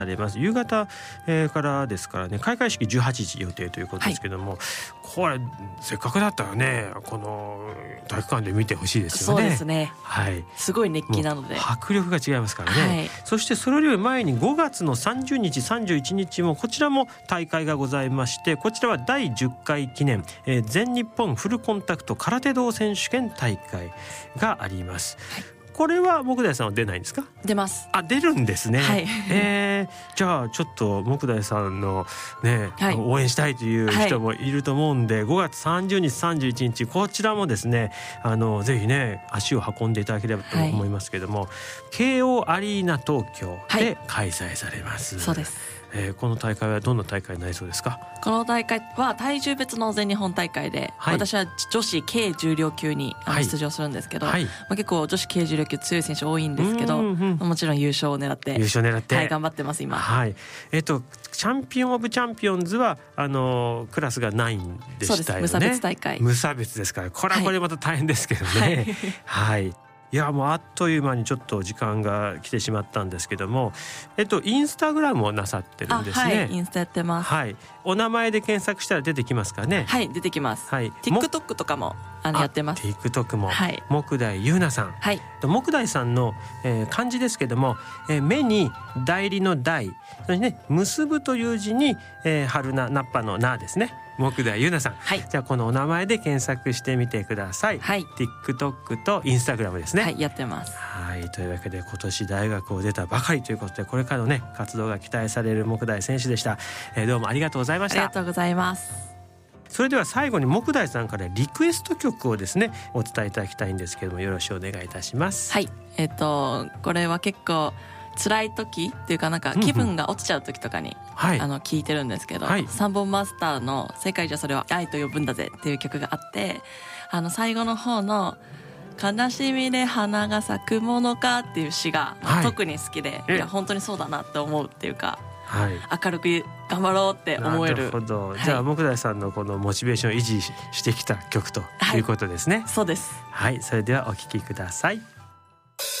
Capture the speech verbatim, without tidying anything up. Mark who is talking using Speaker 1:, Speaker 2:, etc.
Speaker 1: されます。夕方、えー、からですからね、開会式じゅうはちじ予定ということですけども、はい、これせっかくだったらね、この体育館で見てほしいですよね。
Speaker 2: そうですね、
Speaker 1: はい、
Speaker 2: すごい熱気なので
Speaker 1: 迫力が違いますからね、はい、そしてそれより前にごがつのさんじゅうにちさんじゅういちにちもこちらも大会がございまして、こちらはだいじゅっかい記念、えー、全日本フルコンタクト空手道選手権大会があります、はい。これは木大さんは出ないんですか？
Speaker 2: 出ます。
Speaker 1: あ、出るんですね、はい。えー、じゃあちょっと木大さんの、ね、はい、応援したいという人もいると思うんで、はい、ごがつさんじゅうにちさんじゅういちにちこちらもですね、あのぜひね足を運んでいただければと思いますけれども、はい、慶応アリーナ東京で開催されます、はい、
Speaker 2: そうです。
Speaker 1: えー、この大会はどんな大会になりそうですか？
Speaker 2: この大会は体重別の全日本大会で、はい、私は女子軽重量級に出場するんですけど、はい、まあ、結構女子軽重量級強い選手多いんですけど、うんうん、もちろん優勝を狙って
Speaker 1: 優勝狙って、
Speaker 2: はい、頑張ってます今、
Speaker 1: はい。えー、とチャンピオンオブチャンピオンズはあのクラスがないんでしたよね。
Speaker 2: そうです、無差別大会、
Speaker 1: 無差別ですから、これはこれまた大変ですけどね、はい、はい。いや、もうあっという間にちょっと時間が来てしまったんですけども、えっとインスタグラムをなさってるんですね。
Speaker 2: はい、インスタやってます、
Speaker 1: はい。お名前で検索したら出てきますかね？
Speaker 2: はい、出てきます、はい。 TikTok とかもあのやってます。
Speaker 1: TikTok も、
Speaker 2: はい、
Speaker 1: 木大優奈さん、はい、木大さんの、えー、漢字ですけども、えー、目に代理の代、そしてね、結ぶという字に、えー、春菜菜っぱの菜ですね。木大優奈さん、はい、じゃあこのお名前で検索してみてください、はい、TikTok と Instagram ですね。
Speaker 2: はい、やってます。
Speaker 1: はい、というわけで今年大学を出たばかりということで、これからのね活動が期待される木大選手でした、えー、どうもありがとうございました。
Speaker 2: ありがとうございます。
Speaker 1: それでは最後に木大さんからリクエスト曲をですねお伝えいただきたいんですけども、よろしくお願いいたします。
Speaker 2: はい、えっとこれは結構辛い時っていうか、なんか気分が落ちちゃう時とかに、うんうん、あの聞いてるんですけど、はい、サンボマスターの世界じゃそれは愛と呼ぶんだぜっていう曲があって、あの最後の方の悲しみで花が咲くものかっていう詩が、はい、特に好きで、いや本当にそうだなって思うっていうか、はい、明るく頑張ろうって思える。
Speaker 1: なるほど、
Speaker 2: はい、
Speaker 1: じゃあ木大さんのこのモチベーションを維持してきた曲ということですね。
Speaker 2: はい、そうです。
Speaker 1: はい、それではお聴きください。